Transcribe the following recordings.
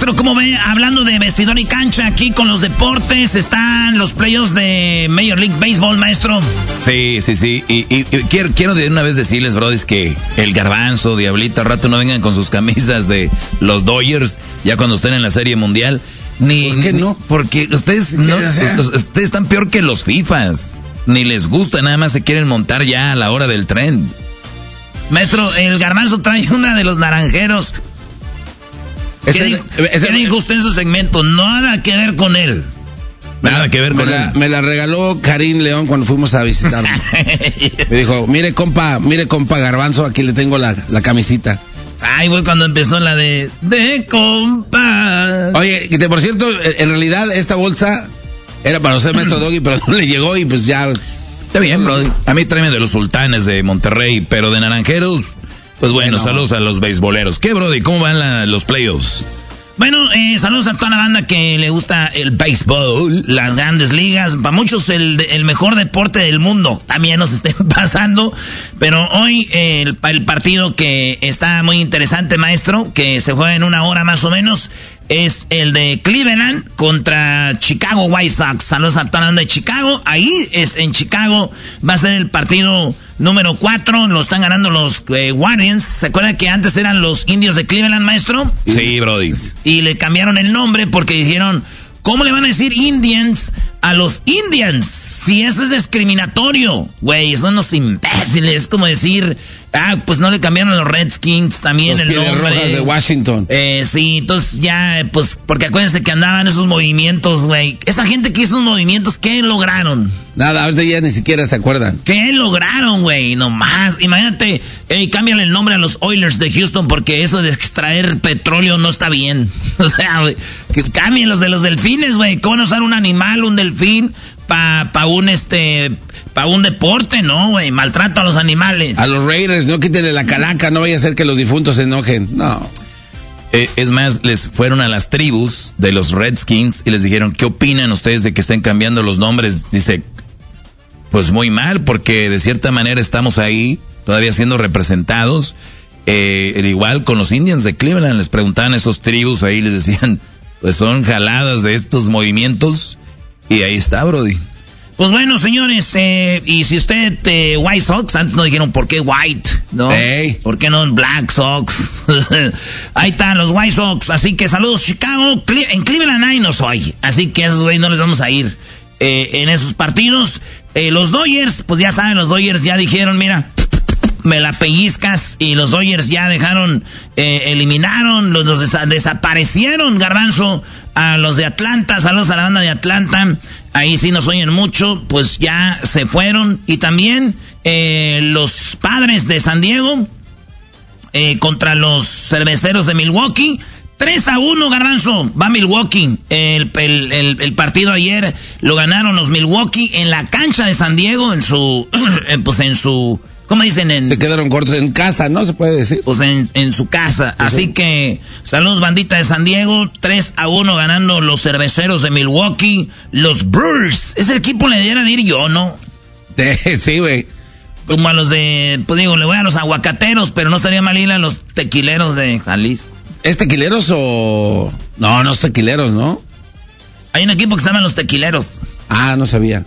maestro, ¿cómo ve? Hablando de vestidor y cancha, aquí con los deportes, están los playoffs de Major League Baseball, maestro. Sí. Y quiero de una vez decirles, bro, es que el Garbanzo, Diablito, al rato no vengan con sus camisas de los Dodgers, ya cuando estén en la Serie Mundial. ¿Por qué no? Porque ustedes están peor que los FIFAs. Ni les gusta, nada más se quieren montar ya a la hora del tren. Maestro, el Garbanzo trae una de los naranjeros. ¿Qué dijo usted en su segmento? Nada que ver con él. Nada que ver con él. Me la regaló Karim León cuando fuimos a visitarlo. Me dijo, mire compa Garbanzo, aquí le tengo la camisita. Ay, güey, cuando empezó la de compa. Oye, que por cierto, en realidad esta bolsa era para usted, maestro Doggy, pero no le llegó y pues ya. Está bien, bro. A mí tráeme de los Sultanes de Monterrey, pero de naranjeros. Pues bueno, saludos a los beisboleros. ¿Qué, brody? ¿Cómo van los playoffs? Bueno, saludos a toda la banda que le gusta el béisbol, las grandes ligas. Para muchos el mejor deporte del mundo. También nos estén pasando. Pero hoy el partido que está muy interesante, maestro, que se juega en 1 hora más o menos, es el de Cleveland contra Chicago White Sox. Saludos a toda la banda de Chicago. Ahí es en Chicago. Va a ser el partido número 4. Lo están ganando los Guardians. ¿Se acuerdan que antes eran los Indios de Cleveland, maestro? Sí, brody. Y le cambiaron el nombre porque dijeron, ¿cómo le van a decir Indians a los Indians? Si eso es discriminatorio. Güey, son unos imbéciles. Es como decir, pues no le cambiaron a los Redskins también el nombre. Los Rojas de Washington. Sí, entonces ya, pues, porque acuérdense que andaban esos movimientos, güey. Esa gente que hizo esos movimientos, ¿qué lograron? Nada, ahorita ya ni siquiera se acuerdan. ¿Qué lograron, güey? Nomás, imagínate, cámbiale el nombre a los Oilers de Houston porque eso de extraer petróleo no está bien. O sea, güey, cámbienlos de los delfines, güey. ¿Cómo no usar un animal, un delfín, pa un deporte? No, güey, maltrato a los animales. A los Raiders, no quítenle la calaca, no vaya a ser que los difuntos se enojen, no. Es más, les fueron a las tribus de los Redskins y les dijeron, ¿qué opinan ustedes de que estén cambiando los nombres? Dice, pues muy mal, porque de cierta manera estamos ahí, todavía siendo representados. Igual con los Indians de Cleveland, les preguntaban a esos tribus ahí, les decían, pues son jaladas de estos movimientos, y ahí está, brody. Pues bueno, señores, y si usted, White Sox, antes no dijeron por qué White, ¿no? Hey. ¿Por qué no Black Sox? Ahí están los White Sox, así que saludos Chicago, en Cleveland ahí no soy, así que a esos güeyes no les vamos a ir en esos partidos. Los Dodgers, pues ya saben, los Dodgers ya dijeron, mira, me la pellizcas, y los Dodgers ya dejaron, eliminaron, los desaparecieron, Garbanzo, a los de Atlanta. Saludos a la banda de Atlanta, ahí sí nos oyen mucho, pues ya se fueron. Y también los Padres de San Diego contra los Cerveceros de Milwaukee, 3-1, Garbanzo, va Milwaukee. El partido ayer lo ganaron los Milwaukee en la cancha de San Diego, en su ¿cómo dicen? Se quedaron cortos en casa, ¿no? Se puede decir. Pues en su casa. Pues así que, saludos bandita de San Diego, 3-1 ganando los Cerveceros de Milwaukee. Los Brewers, ese equipo le diera de ir yo, ¿no? Sí, güey. Como a los de, pues digo, le voy a los aguacateros, pero no estaría mal ir a los tequileros de Jalisco. ¿Es tequileros o...? No es tequileros, ¿no? Hay un equipo que se llama los tequileros. Ah, no sabía.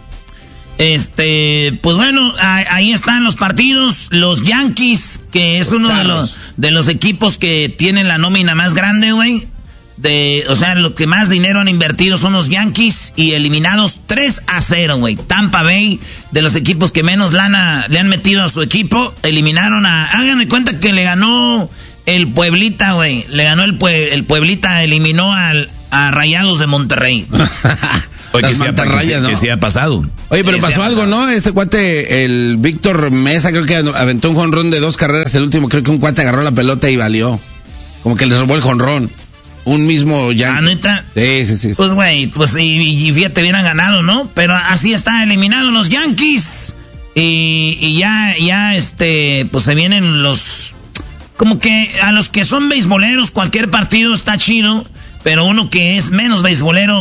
Pues bueno, ahí están los partidos. Los Yankees, que es uno de los equipos que tienen la nómina más grande, güey. O sea, los que más dinero han invertido son los Yankees, y eliminados 3-0, güey. Tampa Bay, de los equipos que menos lana le han metido a su equipo, eliminaron hagan de cuenta que le ganó el Pueblita, güey. Le ganó el Pueblita, eliminó a Rayados de Monterrey. Oye, que sí ha pasado. Oye, pero pasó algo, ¿no? Este cuate, el Víctor Mesa, creo que aventó un jonrón de 2 carreras. El último, creo que un cuate agarró la pelota y valió. Como que le robó el jonrón. Un mismo Yankee. ¿Neta? Sí. Pues, güey, pues y fíjate, hubieran ganado, ¿no? Pero así está eliminados los Yankees. Y ya, pues se vienen los... Como que a los que son beisboleros, cualquier partido está chido. Pero uno que es menos beisbolero,